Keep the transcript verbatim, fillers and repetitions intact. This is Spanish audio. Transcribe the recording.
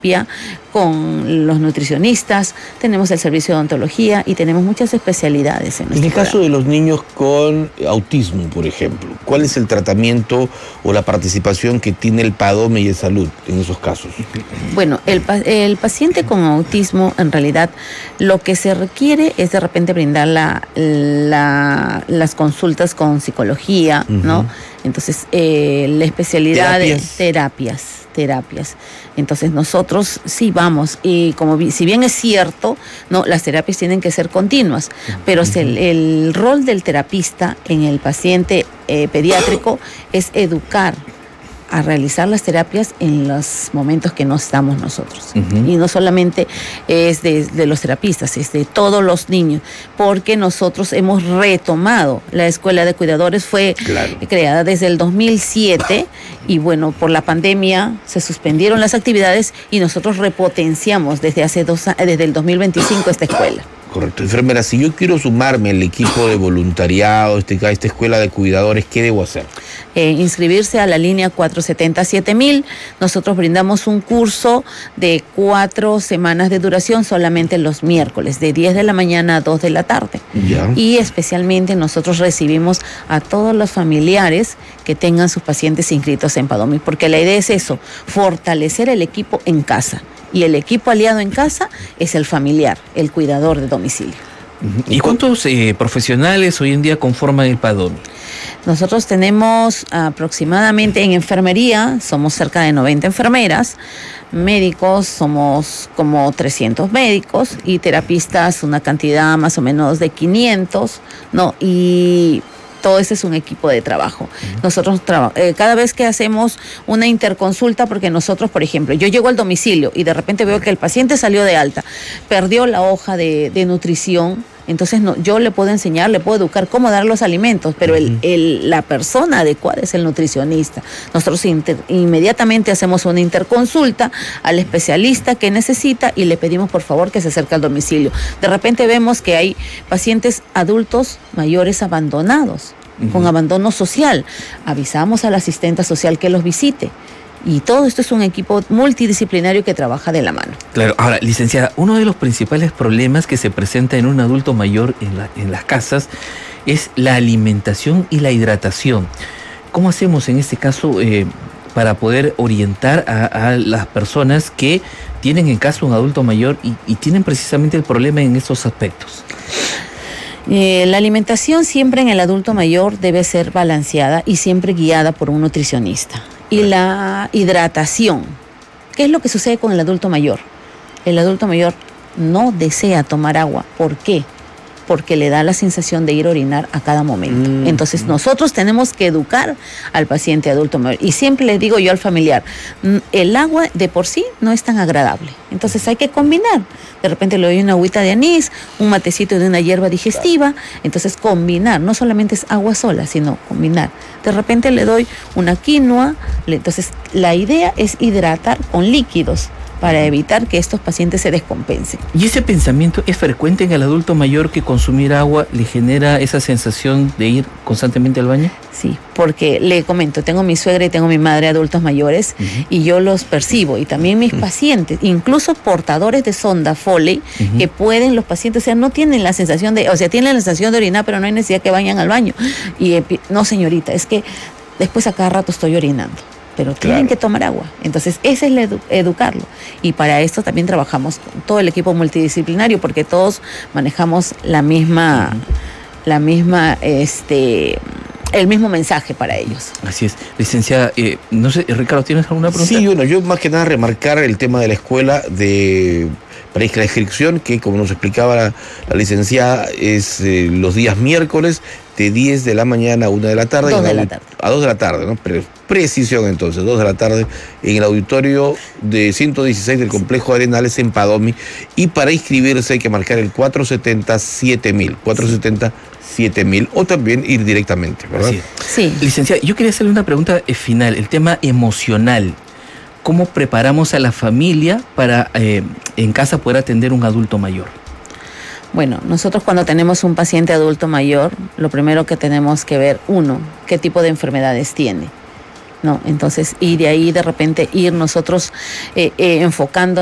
con los nutricionistas, tenemos el servicio de odontología y tenemos muchas especialidades en En el programa. caso de los niños con autismo, por ejemplo, ¿cuál es el tratamiento o la participación que tiene el PADOME y el Salud en esos casos? Bueno, el, el paciente con autismo, en realidad, lo que se requiere es de repente brindar la, la, las consultas con psicología, uh-huh. ¿no? Entonces, eh, la especialidad ¿Terapias? de terapias, terapias. Entonces, nosotros sí vamos, y como vi, si bien es cierto, no, las terapias tienen que ser continuas, pero uh-huh. el, el rol del terapista en el paciente eh, pediátrico es educar a realizar las terapias en los momentos que no estamos nosotros. Uh-huh. Y no solamente es de, de los terapistas, es de todos los niños, porque nosotros hemos retomado la Escuela de Cuidadores, fue claro. creada desde el dos mil siete, y bueno, por la pandemia se suspendieron las actividades y nosotros repotenciamos desde hace dos desde el dos mil veinticinco esta escuela. Correcto. Enfermera, si yo quiero sumarme al equipo de voluntariado, este, a esta escuela de cuidadores, ¿qué debo hacer? Eh, inscribirse a la línea cuatro setenta siete mil. Nosotros brindamos un curso de cuatro semanas de duración solamente los miércoles, de diez de la mañana a dos de la tarde. Ya. Y especialmente nosotros recibimos a todos los familiares que tengan sus pacientes inscritos en PADOME, porque la idea es eso, fortalecer el equipo en casa. Y el equipo aliado en casa es el familiar, el cuidador de domicilio. ¿Y cuántos eh, profesionales hoy en día conforman el PADOME? Nosotros tenemos aproximadamente en enfermería, somos cerca de noventa enfermeras, médicos somos como trescientos médicos y terapistas una cantidad más o menos de quinientos, ¿no? Y todo ese es un equipo de trabajo. Nosotros traba, eh, cada vez que hacemos una interconsulta, porque nosotros, por ejemplo, yo llego al domicilio y de repente veo que el paciente salió de alta, perdió la hoja de, de nutrición, entonces no, yo le puedo enseñar, le puedo educar cómo dar los alimentos, pero el, el, la persona adecuada es el nutricionista. Nosotros inter, inmediatamente hacemos una interconsulta al especialista que necesita y le pedimos por favor que se acerque al domicilio. De repente vemos que hay pacientes adultos mayores abandonados, uh-huh. con abandono social. Avisamos al asistente social que los visite. Y todo esto es un equipo multidisciplinario que trabaja de la mano. Claro. Ahora, licenciada, uno de los principales problemas que se presenta en un adulto mayor en, la, en las casas es la alimentación y la hidratación. ¿Cómo hacemos en este caso eh, para poder orientar a, a las personas que tienen en casa un adulto mayor y, y tienen precisamente el problema en estos aspectos? Eh, la alimentación siempre en el adulto mayor debe ser balanceada y siempre guiada por un nutricionista. Y la hidratación, ¿qué es lo que sucede con el adulto mayor? El adulto mayor no desea tomar agua. ¿Por qué? Porque le da la sensación de ir a orinar a cada momento. Mm, Entonces mm. nosotros tenemos que educar al paciente adulto mayor. Y siempre les digo yo al familiar, el agua de por sí no es tan agradable. Entonces hay que combinar. De repente le doy una agüita de anís, un matecito de una hierba digestiva. Entonces combinar, no solamente es agua sola, sino combinar. De repente le doy una quinoa. Entonces la idea es hidratar con líquidos, para evitar que estos pacientes se descompensen. ¿Y ese pensamiento es frecuente en el adulto mayor que consumir agua le genera esa sensación de ir constantemente al baño? Sí, porque le comento, tengo mi suegra y tengo mi madre adultos mayores uh-huh. y yo los percibo, y también mis uh-huh. pacientes, incluso portadores de sonda Foley, uh-huh. que pueden, los pacientes, o sea, no tienen la sensación de, o sea, tienen la sensación de orinar, pero no hay necesidad que vayan al baño. Y no, señorita, es que después a cada rato estoy orinando. Pero tienen claro. que tomar agua. Entonces, ese es edu- educarlo. Y para esto también trabajamos con todo el equipo multidisciplinario, porque todos manejamos la misma, uh-huh. la misma, este, el mismo mensaje para ellos. Así es. Licenciada, eh, no sé, Ricardo, ¿tienes alguna pregunta? Sí, bueno, yo más que nada remarcar el tema de la escuela de... Para la inscripción, que como nos explicaba la, la licenciada, es eh, los días miércoles de diez de la mañana a una de la tarde. dos de la tarde. A dos de la tarde, ¿no? Pre- precisión entonces, dos de la tarde, en el auditorio de ciento dieciséis del Complejo de Arenales en PADOME. Y para inscribirse hay que marcar el cuatro setenta siete mil, cuatro setenta siete mil, o también ir directamente, ¿verdad? Sí. Sí. Licenciada, yo quería hacerle una pregunta eh, final, el tema emocional. ¿Cómo preparamos a la familia para eh, en casa poder atender un adulto mayor? Bueno, nosotros cuando tenemos un paciente adulto mayor, lo primero que tenemos que ver, uno, qué tipo de enfermedades tiene. ¿no? Entonces, y de ahí de repente ir nosotros eh, eh, enfocando